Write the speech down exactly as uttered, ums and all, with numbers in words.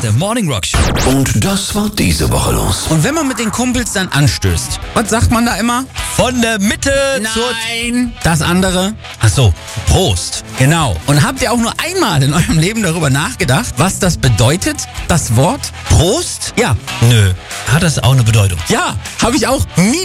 der Morning Rock Show. Und das war diese Woche los. Und wenn man mit den Kumpels dann anstößt, was sagt man da immer? Von der Mitte zur... Nein, das andere. Ach so, Prost. Genau. Und habt ihr auch nur einmal in eurem Leben darüber nachgedacht, was das bedeutet, das Wort Prost? Ja. Nö, hat das auch eine Bedeutung? Ja, habe ich auch nie